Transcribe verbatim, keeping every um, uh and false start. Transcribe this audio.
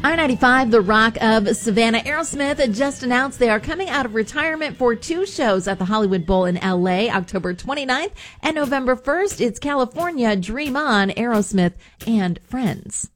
I ninety-five, The Rock of Savannah. Aerosmith just announced they are coming out of retirement for two shows at the Hollywood Bowl in L A, October twenty-ninth and November first. It's California, Dream On, Aerosmith, and Friends.